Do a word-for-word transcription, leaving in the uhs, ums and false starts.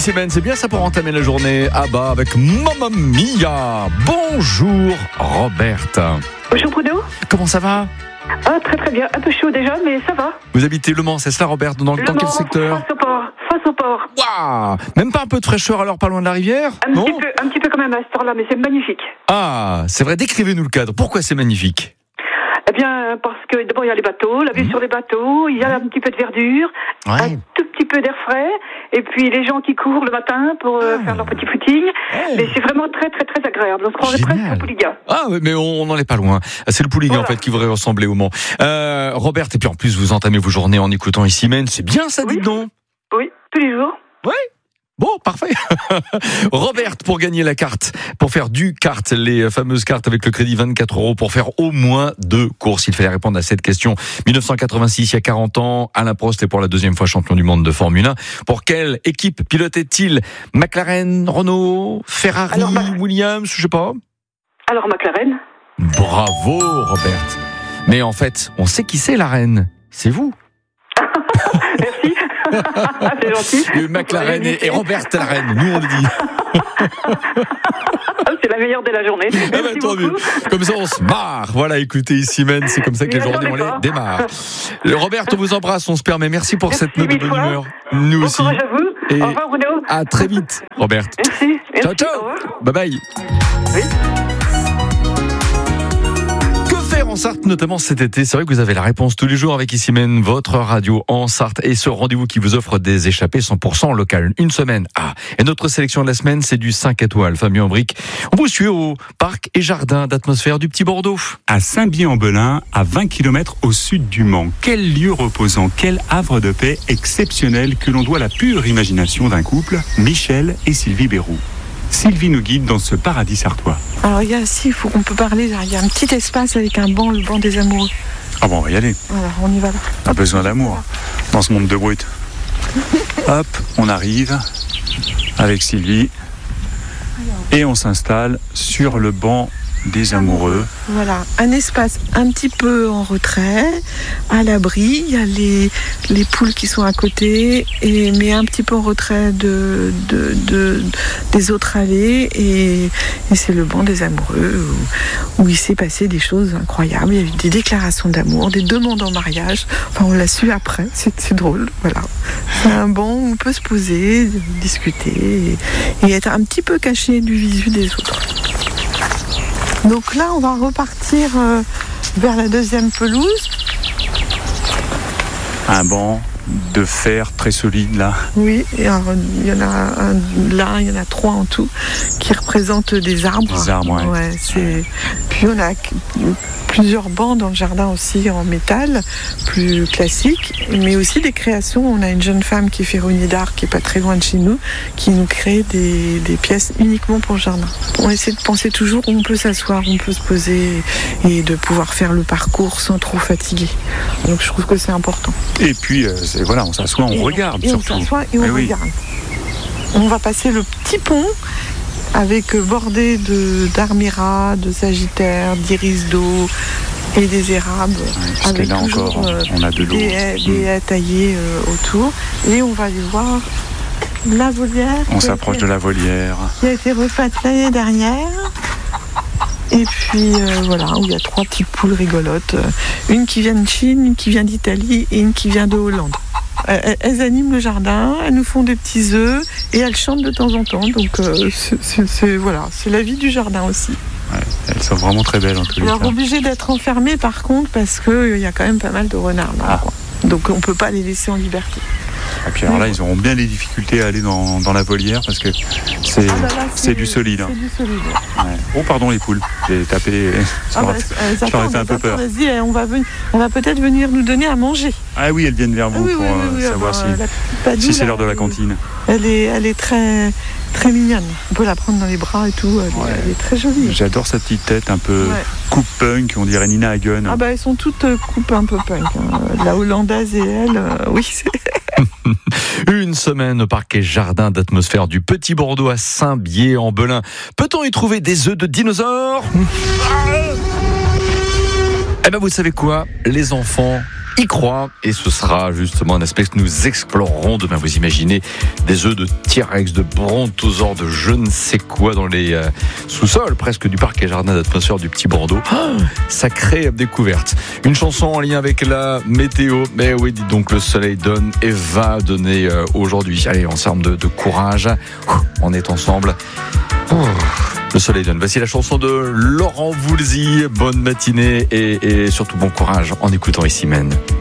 Semaine, c'est bien ça pour entamer la journée. Ah bah avec Mamma Mia. Bonjour Roberte. Bonjour Bruno. Comment ça va? Ah, très très bien, un peu chaud déjà, mais ça va. Vous habitez Le Mans, c'est cela Roberte? Dans, Le dans Mans, quel secteur? Face au port, face au port. Waouh. Même pas un peu de fraîcheur alors pas loin de la rivière? Un Non. petit peu, un petit peu quand même à cette heure-là, mais c'est magnifique. Ah, c'est vrai, décrivez-nous le cadre. Pourquoi c'est magnifique? Eh bien, parce que d'abord il y a les bateaux, la vue mmh. sur les bateaux, il y a un petit peu de verdure, ouais. un tout petit peu d'air frais, et puis les gens qui courent le matin pour euh, ah. faire leur petit footing. Ouais. Mais c'est vraiment très très très agréable. On se croirait presque au Pouliguen. Ah oui, mais on n'en est pas loin. C'est le Pouliguen voilà. en fait qui voudrait ressembler au Mans. Euh, Roberte, et puis en plus vous entamez vos journées en écoutant Ici Mène, c'est bien ça, oui. dites donc. Oui, tous les jours. Oui. Bon, parfait. Roberte, pour gagner la carte, pour faire du kart, les fameuses cartes avec le crédit vingt-quatre euros pour faire au moins deux courses. Il fallait répondre à cette question. dix-neuf cent quatre-vingt-six, il y a quarante ans, Alain Prost est pour la deuxième fois champion du monde de Formule un. Pour quelle équipe pilotait-il? McLaren, Renault, Ferrari, Alors, bah... Williams, je sais pas. Alors McLaren. Bravo, Roberte. Mais en fait, on sait qui c'est la reine. C'est vous. Merci. C'est gentil. Et McLaren et, et Roberte la reine, nous on le dit. C'est la meilleure de la journée. Ah bah, tant mieux. Comme ça on se marre. Voilà, écoutez, Ici Mène, c'est comme ça que les journées on les démarre. Roberte, on vous embrasse, on se permet. Merci pour Merci cette note de bonne fois. humeur. Nous bon aussi. Courage à vous. Et au revoir Bruno. À très vite, Roberte. Merci. Ciao, ciao. Bye bye. Oui. En Sarthe, notamment cet été, c'est vrai que vous avez la réponse tous les jours avec Ici Mène, votre radio en Sarthe, et ce rendez-vous qui vous offre des échappées cent pour cent locales, une semaine. Ah, et notre sélection de la semaine, c'est du cinq étoiles, famille en brique. On vous suit au parc et jardin d'atmosphère du Petit Bordeaux. À Saint-Bier-en-Belin, à vingt kilomètres au sud du Mans. Quel lieu reposant, quel havre de paix exceptionnel que l'on doit à la pure imagination d'un couple, Michel et Sylvie Bérou. Sylvie nous guide dans ce paradis sartois. Alors il y a ici, il faut qu'on peut parler, il y a un petit espace avec un banc, le banc des amoureux. Ah bon, on va y aller. Voilà, on y va là. On a besoin d'amour dans ce monde de brut. Hop, on arrive avec Sylvie et on s'installe sur le banc des amoureux. Voilà, un espace un petit peu en retrait, à l'abri. Il y a les, les poules qui sont à côté, et, mais un petit peu en retrait de, de, de, des autres allées. Et, et c'est le banc des amoureux où, où il s'est passé des choses incroyables. Il y a eu des déclarations d'amour, des demandes en mariage. Enfin, on l'a su après, c'est, c'est drôle. Voilà. C'est un banc où on peut se poser, discuter et, et être un petit peu caché du visu des autres. Donc là, on va repartir euh, vers la deuxième pelouse. Un banc de fer très solide, là. Oui, et alors, il y en a un, là, il y en a trois en tout, qui représentent des arbres. Des arbres, ouais. ouais c'est... Puis on a plusieurs bancs dans le jardin aussi en métal, plus classiques, mais aussi des créations. On a une jeune femme qui est ferronnier d'art, qui est pas très loin de chez nous, qui nous crée des, des pièces uniquement pour le jardin. On essaie de penser toujours où on peut s'asseoir, où on peut se poser et de pouvoir faire le parcours sans trop fatiguer. Donc je trouve que c'est important. Et puis euh, c'est, voilà, on s'assoit, on et regarde et surtout. On s'assoit et on Mais regarde. Oui. On va passer le petit pont avec bordé de, d'armira, de sagittaire, d'iris d'eau et des érables. Ouais, parce avec que là toujours, encore, euh, on a de l'eau. Des haies, des haies taillées euh, autour. Et on va aller voir la volière. On s'approche été, de la volière. Qui a été refaite l'année dernière. Et puis euh, voilà, où il y a trois petites poules rigolotes. Une qui vient de Chine, une qui vient d'Italie et une qui vient de Hollande. Elles animent le jardin, elles nous font des petits œufs et elles chantent de temps en temps. Donc euh, c'est, c'est, c'est, voilà, c'est la vie du jardin aussi. Ouais, elles sont vraiment très belles en tous les cas. Alors obligé d'être enfermées par contre parce qu'il y a quand même pas mal de renards dans ah. le coin. Donc on ne peut pas les laisser en liberté. Et puis alors là, ils auront bien des difficultés à aller dans, dans la volière parce que c'est, ah bah là, c'est, c'est du solide. C'est du solide. Ouais. Oh pardon les poules, j'ai tapé, ça ah aurait bah, fait un peu attends, peur. Vas-y, on va, venir, on va peut-être venir nous donner à manger. Ah oui, elles viennent vers vous oui, pour oui, oui, oui, savoir bah, si, Padou, si c'est là, l'heure de la cantine. Elle est, elle est très, très mignonne. On peut la prendre dans les bras et tout, elle, ouais. elle est très jolie. J'adore sa petite tête un peu ouais. coupe punk, on dirait Nina Hagen. Ah bah elles sont toutes euh, coupes un peu punk. Hein. La hollandaise et elle, euh, oui c'est... Une semaine au parc et jardin d'atmosphère du Petit Bordeaux à Saint-Bier-en-Belin. Peut-on y trouver des œufs de dinosaures? Eh ben vous savez quoi? Les enfants y croit. Et ce sera justement un aspect que nous explorerons demain. Vous imaginez des œufs de T-Rex, de brontosaures, de je ne sais quoi dans les euh, sous-sols presque du parc et jardin d'atmosphère du Petit Bordeaux. Oh, sacrée découverte. Une chanson en lien avec la météo. Mais oui, dites donc, le soleil donne et va donner euh, aujourd'hui. Allez, on s'arme de, de courage. On est ensemble. Oh, le soleil donne. Voici la chanson de Laurent Voulzy. Bonne matinée et, et surtout bon courage en écoutant Ici Mène.